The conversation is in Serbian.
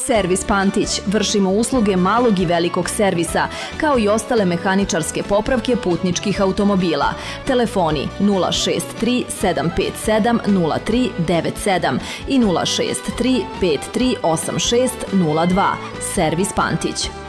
Servis Pantić. Vršimo usluge malog i velikog servisa, kao i ostale mehaničarske popravke putničkih automobila. Telefoni 063 757 0397 i 063 5386 02. Servis Pantić.